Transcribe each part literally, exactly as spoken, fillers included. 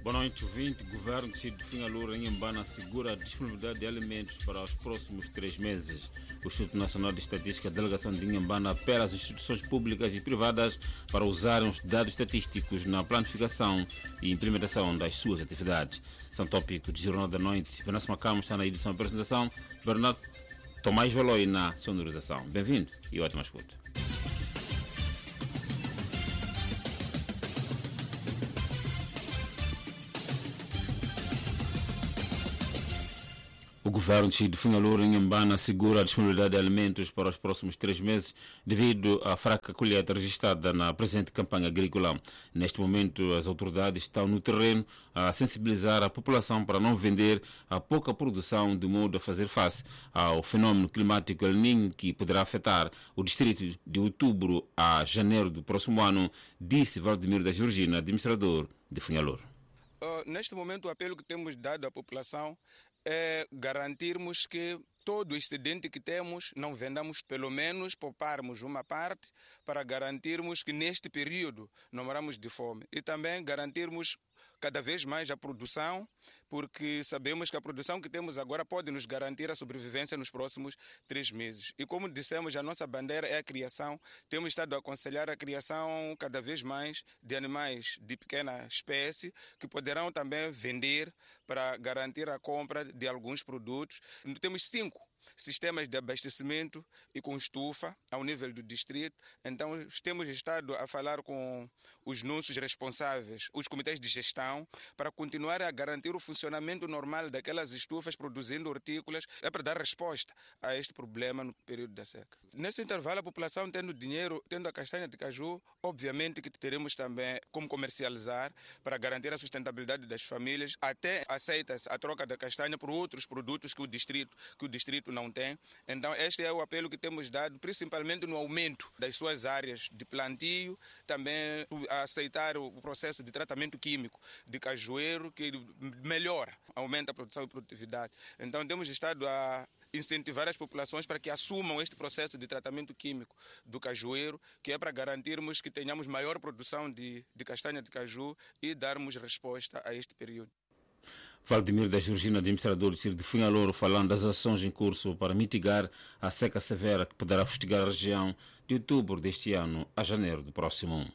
Boa noite, ouvinte. Governo do Distrito de Funhalura em Inhambane assegura a disponibilidade de alimentos para os próximos três meses. O Instituto Nacional de Estatística, a Delegação de Inhambane, apela às instituições públicas e privadas para usarem os dados estatísticos na planificação e implementação das suas atividades. São tópicos de Jornal da Noite. Vanessa Macamo está na edição e apresentação. Bernardo Tomás Valoi na sonorização. Bem-vindo e ótima escuta. O governo de Funhalura em Inhambane assegura a disponibilidade de alimentos para os próximos três meses devido à fraca colheita registrada na presente campanha agrícola. Neste momento, as autoridades estão no terreno a sensibilizar a população para não vender a pouca produção de modo a fazer face ao fenômeno climático El Niño que poderá afetar o distrito de outubro a janeiro do próximo ano, disse Valdemiro da Georgina, administrador de Funhalura. Uh, neste momento, o apelo que temos dado à população é garantirmos que todo o excedente que temos não vendamos, pelo menos pouparmos uma parte para garantirmos que neste período não moramos de fome e também garantirmos cada vez mais a produção, porque sabemos que a produção que temos agora pode nos garantir a sobrevivência nos próximos três meses. E como dissemos, a nossa bandeira é a criação. Temos estado a aconselhar a criação cada vez mais de animais de pequena espécie que poderão também vender para garantir a compra de alguns produtos. Temos cinco sistemas de abastecimento e com estufa ao nível do distrito. Então temos estado a falar com os nossos responsáveis, os comitês de gestão, para continuar a garantir o funcionamento normal daquelas estufas produzindo hortícolas, é para dar resposta a este problema no período da seca. Nesse intervalo, a população tendo dinheiro, tendo a castanha de caju, obviamente que teremos também como comercializar para garantir a sustentabilidade das famílias. Até aceita-se a troca da castanha por outros produtos que o distrito, que o distrito não tem. Então este é o apelo que temos dado, principalmente no aumento das suas áreas de plantio, também a aceitar o processo de tratamento químico de cajueiro, que melhora, aumenta a produção e produtividade. Então temos estado a incentivar as populações para que assumam este processo de tratamento químico do cajueiro, que é para garantirmos que tenhamos maior produção de, de castanha de caju e darmos resposta a este período. Valdemiro da Georgina, administrador do Distrito de Funhalura, falando das ações em curso para mitigar a seca severa que poderá fustigar a região de outubro deste ano a janeiro do próximo.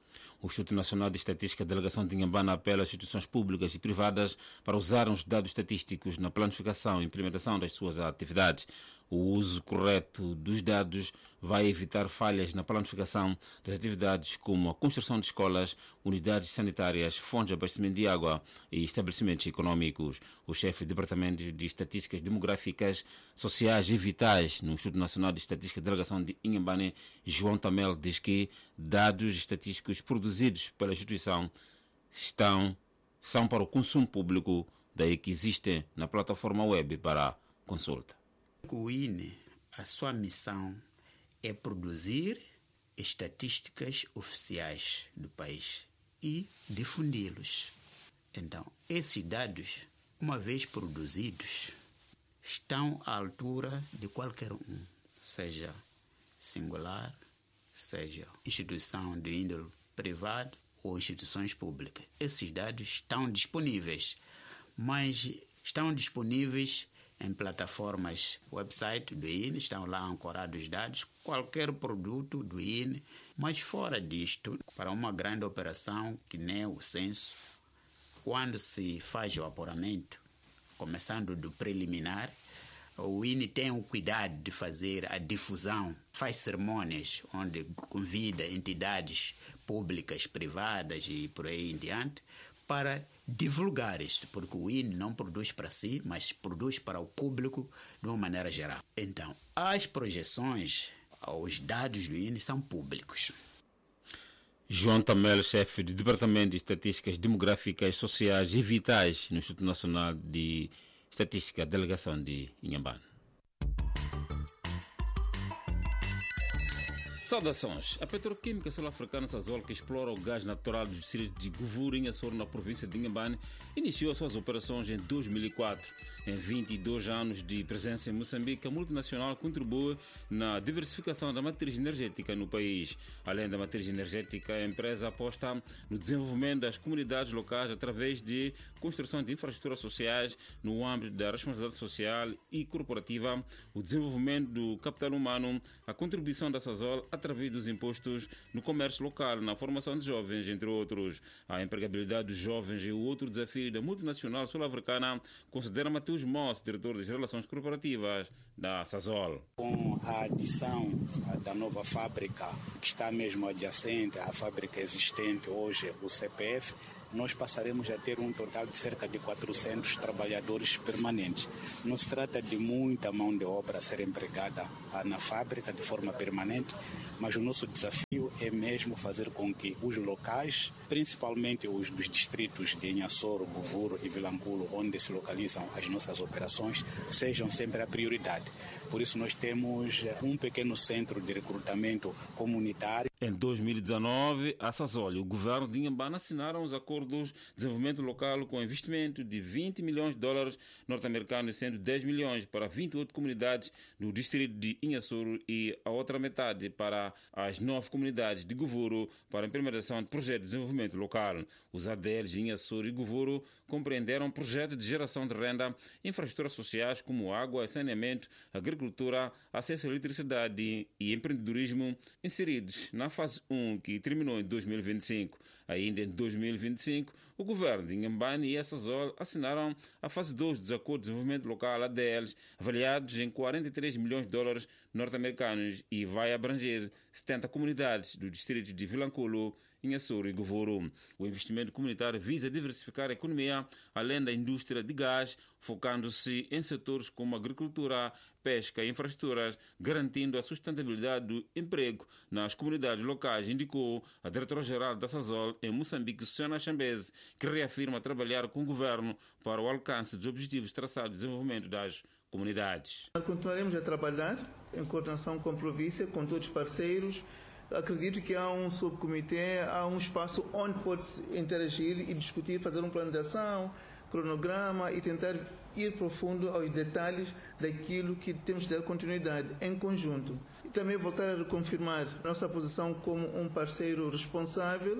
O Instituto Nacional de Estatística, a Delegação de Inhambane, apela às instituições públicas e privadas para usarem os dados estatísticos na planificação e implementação das suas atividades. O uso correto dos dados vai evitar falhas na planificação das atividades como a construção de escolas, unidades sanitárias, fontes de abastecimento de água e estabelecimentos econômicos. O chefe do Departamento de Estatísticas Demográficas, Sociais e Vitais no Instituto Nacional de Estatística, Delegação de Inhambane, João Tamel, diz que dados estatísticos produzidos pela instituição estão, são para o consumo público, daí que existem na plataforma web para consulta. O I N E, a sua missão é produzir estatísticas oficiais do país e difundi-los. Então, esses dados, uma vez produzidos, estão à altura de qualquer um, seja singular, seja instituição de índole privado ou instituições públicas. Esses dados estão disponíveis, mas estão disponíveis em plataformas, website do I N E, estão lá ancorados os dados, qualquer produto do I N E, mas fora disto, para uma grande operação que nem o censo, quando se faz o apuramento, começando do preliminar, o I N E tem o cuidado de fazer a difusão, faz cerimônias onde convida entidades públicas, privadas e por aí em diante, para divulgar isto, porque o I N E não produz para si, mas produz para o público de uma maneira geral. Então, as projeções, os dados do I N E são públicos. João Tamel, chefe do Departamento de Estatísticas Demográficas, Sociais e Vitais no Instituto Nacional de Estatística, Delegação de Inhambane. Saudações! A petroquímica sul-africana Sasol, que explora o gás natural do distrito de Guvuru, em Açores, na província de Inhambane, iniciou suas operações em dois mil e quatro. Em vinte e dois anos de presença em Moçambique, a multinacional contribui na diversificação da matriz energética no país. Além da matriz energética, a empresa aposta no desenvolvimento das comunidades locais através de construção de infraestruturas sociais no âmbito da responsabilidade social e corporativa, o desenvolvimento do capital humano, a contribuição da Sasol através dos impostos no comércio local, na formação de jovens, entre outros. A empregabilidade dos jovens é o outro desafio da multinacional sul-africana, considera Mateus Moss, diretor das relações corporativas da Sasol. Com a adição da nova fábrica, que está mesmo adjacente à fábrica existente hoje, o C P F, nós passaremos a ter um total de cerca de quatrocentos trabalhadores permanentes. Não se trata de muita mão de obra a ser empregada na fábrica de forma permanente, mas o nosso desafio é mesmo fazer com que os locais, principalmente os dos distritos de Inhassoro, Guvuru e Vilanculo, onde se localizam as nossas operações, sejam sempre a prioridade. Por isso nós temos um pequeno centro de recrutamento comunitário. Em dois mil e dezenove, a Sasol e o governo de Inhambane assinaram os acordos de desenvolvimento local com investimento de vinte milhões de dólares norte-americanos, sendo dez milhões para vinte e oito comunidades do distrito de Inhassoro e a outra metade para as nove comunidades de Guvuru para a implementação de projetos de desenvolvimento local. Os A D Ls de Inhassoro e Guvuru compreenderam projetos de geração de renda, infraestruturas sociais como água e saneamento, agricultura, acesso à eletricidade e empreendedorismo, inseridos na fase um, que terminou em dois mil e vinte e cinco. Ainda em dois mil e vinte e cinco, o governo de Inhambane e a Sasol assinaram a fase dois dos Acordos de Desenvolvimento Local, A D Ls, avaliados em quarenta e três milhões de dólares norte-americanos e vai abranger setenta comunidades do distrito de Vilanculo, Inhassoro e Guvuru. O investimento comunitário visa diversificar a economia, além da indústria de gás, focando-se em setores como agricultura, pesca e infraestruturas, garantindo a sustentabilidade do emprego nas comunidades locais, indicou a diretora-geral da Sasol em Moçambique, Susana Chambeze, que reafirma trabalhar com o governo para o alcance dos objetivos traçados de desenvolvimento das comunidades. Continuaremos a trabalhar em coordenação com a província, com todos os parceiros. Acredito que há um subcomitê, há um espaço onde pode-se interagir e discutir, fazer um plano de ação, cronograma e tentar ir profundo aos detalhes daquilo que temos de dar continuidade em conjunto. E também voltar a reconfirmar nossa posição como um parceiro responsável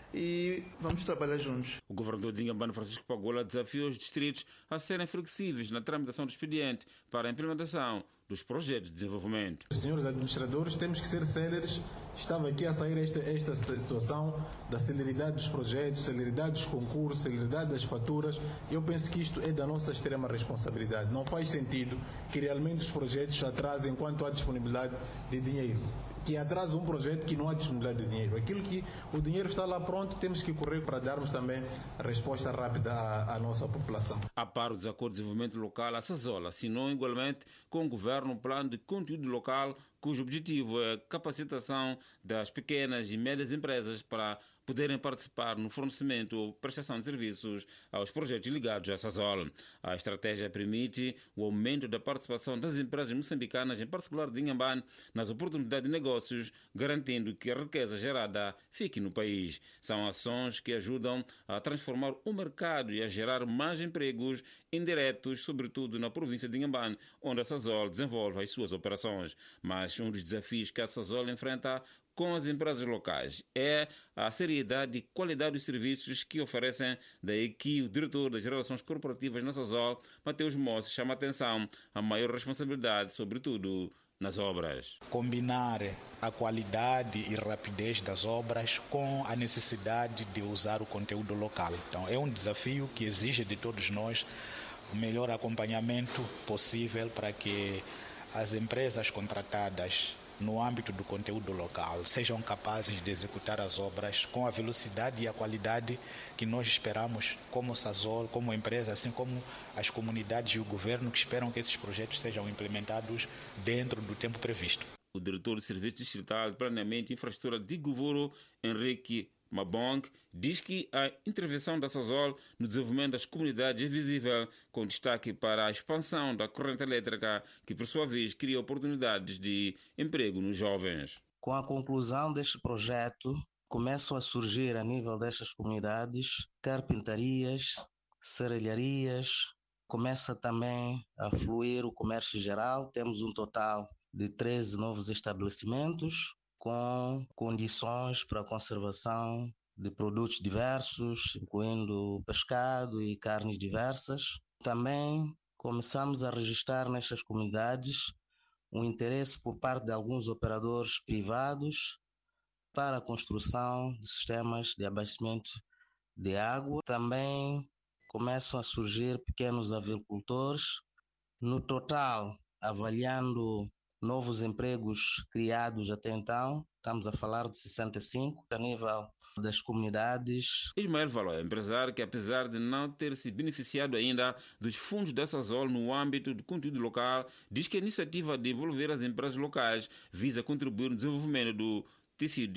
e vamos trabalhar juntos. O governador de Inhambane, Francisco Pagola, desafiou os distritos a serem flexíveis na tramitação do expediente para a implementação dos projetos de desenvolvimento. Os senhores administradores temos que ser céleres. Estava aqui a sair esta, esta situação da celeridade dos projetos, celeridade dos concursos, celeridade das faturas. Eu penso que isto é da nossa extrema responsabilidade. Não faz sentido que realmente os projetos atrasem enquanto há disponibilidade de dinheiro. Que atrasa um projeto que não há disponibilidade de dinheiro. Aquilo que o dinheiro está lá pronto, temos que correr para darmos também a resposta rápida à, à nossa população. A par dos acordos de desenvolvimento local, a Sasol assinou igualmente com o governo um plano de conteúdo local, cujo objetivo é a capacitação das pequenas e médias empresas para poderem participar no fornecimento ou prestação de serviços aos projetos ligados à Sasol. A estratégia permite o aumento da participação das empresas moçambicanas, em particular de Inhambane, nas oportunidades de negócios, garantindo que a riqueza gerada fique no país. São ações que ajudam a transformar o mercado e a gerar mais empregos indiretos, sobretudo na província de Inhambane, onde a Sasol desenvolve as suas operações. Mas um dos desafios que a Sasol enfrenta com as empresas locais é a seriedade e qualidade dos serviços que oferecem. Daí que o diretor das relações corporativas na Sasol, Mateus Moss, chama a atenção a maior responsabilidade, sobretudo nas obras. Combinar a qualidade e rapidez das obras com a necessidade de usar o conteúdo local. Então é um desafio que exige de todos nós o melhor acompanhamento possível para que as empresas contratadas no âmbito do conteúdo local sejam capazes de executar as obras com a velocidade e a qualidade que nós esperamos como Sasol, como empresa, assim como as comunidades e o governo que esperam que esses projetos sejam implementados dentro do tempo previsto. O diretor do Serviço Distrital de Planeamento e Infraestrutura de Guvuru, Henrique Mabong, diz que a intervenção da Sasol no desenvolvimento das comunidades é visível, com destaque para a expansão da corrente elétrica, que por sua vez cria oportunidades de emprego nos jovens. Com a conclusão deste projeto, começam a surgir a nível destas comunidades carpintarias, serralharias, começa também a fluir o comércio geral. Temos um total de treze novos estabelecimentos com condições para a conservação de produtos diversos, incluindo pescado e carnes diversas. Também começamos a registrar nestas comunidades um interesse por parte de alguns operadores privados para a construção de sistemas de abastecimento de água. Também começam a surgir pequenos avicultores. No total, avaliando novos empregos criados até então, estamos a falar de sessenta e cinco a nível das comunidades. Ismael Való é empresário que, apesar de não ter se beneficiado ainda dos fundos da SASOL no âmbito do conteúdo local, diz que a iniciativa de envolver as empresas locais visa contribuir no desenvolvimento do tecido